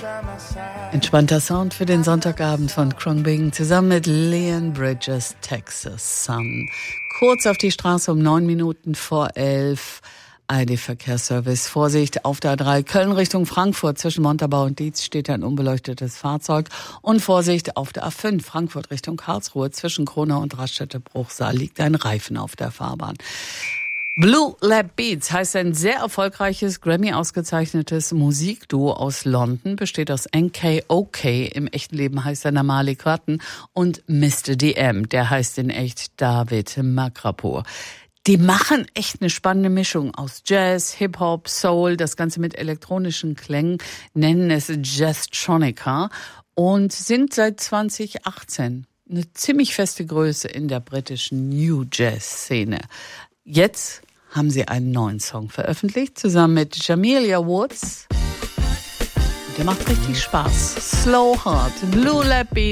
Entspannter Sound für den Sonntagabend von Khruangbin zusammen mit Leon Bridges, Texas Sun. Kurz auf die Straße um 9 Minuten vor 11. ARD-Verkehrsservice. Vorsicht auf der A3 Köln Richtung Frankfurt. Zwischen Montabaur und Dietz steht ein unbeleuchtetes Fahrzeug. Und Vorsicht auf der A5 Frankfurt Richtung Karlsruhe. Zwischen Kronau und Raststätte-Bruchsal liegt ein Reifen auf der Fahrbahn. Blue Lab Beats heißt ein sehr erfolgreiches, Grammy-ausgezeichnetes Musikduo aus London, besteht aus NKOK, im echten Leben heißt er Namali Quatten, und Mr. DM, der heißt in echt David Makrapur. Die machen echt eine spannende Mischung aus Jazz, Hip-Hop, Soul, das Ganze mit elektronischen Klängen, nennen es Jazztronica und sind seit 2018 eine ziemlich feste Größe in der britischen New Jazz-Szene. Jetzt haben sie einen neuen Song veröffentlicht, zusammen mit Jamelia Woods. Der macht richtig Spaß. Slow Heart, Blue Lab Beats.